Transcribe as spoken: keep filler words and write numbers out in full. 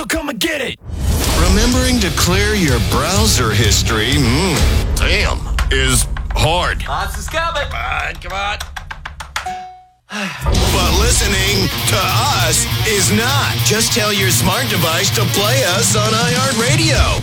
so come and get it. Remembering to clear your browser history, mm, damn, is hard. Monster's coming. Come on, come on. But listening to us is not. Just tell your smart device to play us on iHeartRadio.